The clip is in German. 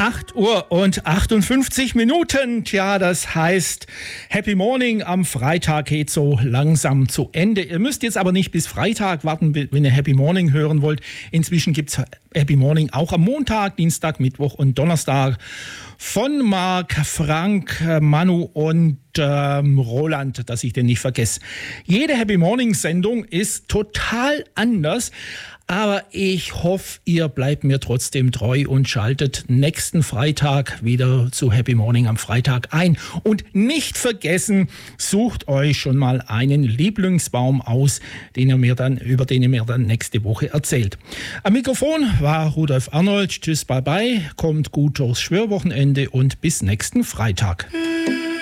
8 Uhr und 58 Minuten. Tja, das heißt, Happy Morning am Freitag geht so langsam zu Ende. Ihr müsst jetzt aber nicht bis Freitag warten, wenn ihr Happy Morning hören wollt. Inzwischen gibt's Happy Morning auch am Montag, Dienstag, Mittwoch und Donnerstag von Marc, Frank, Manu und Roland, dass ich den nicht vergesse. Jede Happy Morning Sendung ist total anders, aber ich hoffe, ihr bleibt mir trotzdem treu und schaltet nächsten Freitag wieder zu Happy Morning am Freitag ein. Und nicht vergessen, sucht euch schon mal einen Lieblingsbaum aus, über den ihr mir dann nächste Woche erzählt. Am Mikrofon war Rudolf Arnold. Tschüss, bye bye, kommt gut durchs Schwörwochenende und bis nächsten Freitag.